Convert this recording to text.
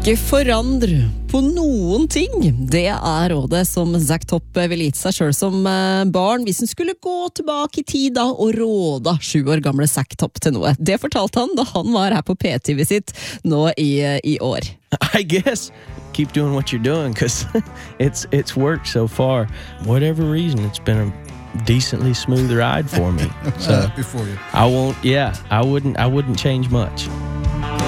Ikke forandre på noen ting. Det er rådet som Zack Topp ville gitt seg selv som barn hvis han skulle gå tilbake i tid da og råda 7 år gamle Zack Topp til noe. Det fortalte han da han var her på PTV sitt nå i år. I guess keep doing what you're doing because it's worked so far. Whatever reason, it's been a decently smooth ride for me. So before you. I wouldn't change much.